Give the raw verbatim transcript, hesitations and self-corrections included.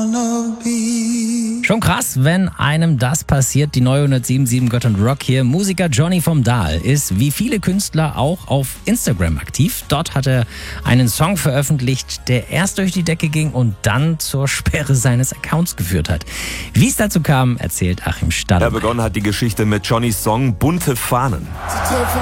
Schon krass, wenn einem das passiert. Die neue hundertsieben Komma sieben Gott und Rock hier. Musiker Johnny vom Dahl ist wie viele Künstler auch auf Instagram aktiv. Dort hat er einen Song veröffentlicht, der erst durch die Decke ging und dann zur Sperre seines Accounts geführt hat. Wie es dazu kam, erzählt Achim Stadelmann. Ja, begonnen hat die Geschichte mit Johnnys Song Bunte Fahnen.